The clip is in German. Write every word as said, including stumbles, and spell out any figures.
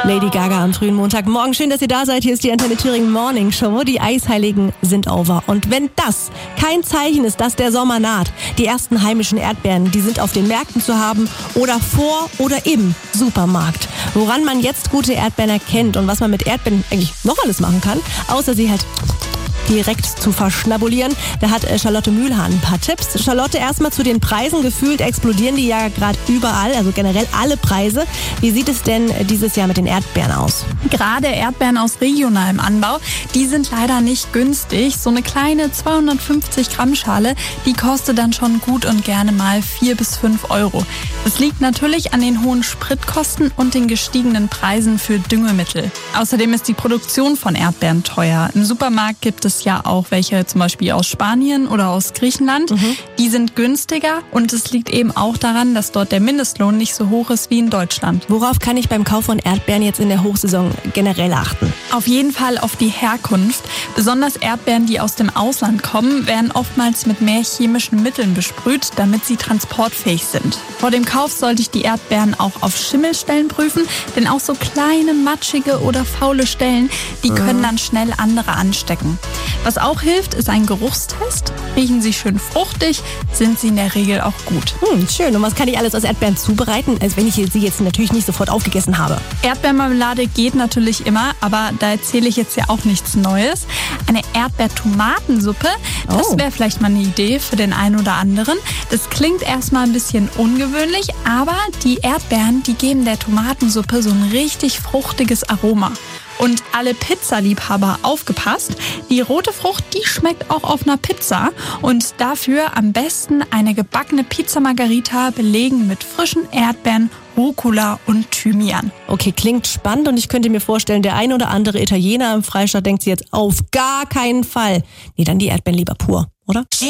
Lady Gaga am frühen Montagmorgen. Schön, dass ihr da seid. Hier ist die Antenne Thüringen Morning Show. Die Eisheiligen sind over. Und wenn das kein Zeichen ist, dass der Sommer naht, die ersten heimischen Erdbeeren, die sind auf den Märkten zu haben oder vor oder im Supermarkt. Woran man jetzt gute Erdbeeren erkennt und was man mit Erdbeeren eigentlich noch alles machen kann, außer sie halt direkt zu verschnabulieren. Da hat Charlotte Mühlhahn ein paar Tipps. Charlotte, erstmal zu den Preisen. Gefühlt explodieren die ja gerade überall, also generell alle Preise. Wie sieht es denn dieses Jahr mit den Erdbeeren aus? Gerade Erdbeeren aus regionalem Anbau, die sind leider nicht günstig. So eine kleine zweihundertfünfzig Gramm Schale, die kostet dann schon gut und gerne mal vier bis fünf Euro. Das liegt natürlich an den hohen Spritkosten und den gestiegenen Preisen für Düngemittel. Außerdem ist die Produktion von Erdbeeren teuer. Im Supermarkt gibt es ja auch welche zum Beispiel aus Spanien oder aus Griechenland. Mhm. Die sind günstiger und es liegt eben auch daran, dass dort der Mindestlohn nicht so hoch ist wie in Deutschland. Worauf kann ich beim Kauf von Erdbeeren jetzt in der Hochsaison generell achten? Auf jeden Fall auf die Herkunft. Besonders Erdbeeren, die aus dem Ausland kommen, werden oftmals mit mehr chemischen Mitteln besprüht, damit sie transportfähig sind. Vor dem Kauf sollte ich die Erdbeeren auch auf Schimmelstellen prüfen, denn auch so kleine, matschige oder faule Stellen, die können dann schnell andere anstecken. Was auch hilft, ist ein Geruchstest. Riechen sie schön fruchtig, sind sie in der Regel auch gut. Hm, schön. Und was kann ich alles aus Erdbeeren zubereiten, als wenn ich sie jetzt natürlich nicht sofort aufgegessen habe? Erdbeermarmelade geht natürlich immer, aber da erzähle ich jetzt ja auch nichts Neues. Eine Erdbeertomatensuppe, das Oh. wäre vielleicht mal eine Idee für den einen oder anderen. Das klingt erstmal ein bisschen ungewöhnlich, aber die Erdbeeren, die geben der Tomatensuppe so ein richtig fruchtiges Aroma. Und alle Pizzaliebhaber aufgepasst, die rote Frucht, die schmeckt auch auf einer Pizza. Und dafür am besten eine gebackene Pizza Margherita belegen mit frischen Erdbeeren, Rucola und Thymian. Okay, klingt spannend und ich könnte mir vorstellen, der ein oder andere Italiener im Freistaat denkt sich jetzt auf gar keinen Fall. Nee, dann die Erdbeeren lieber pur, oder?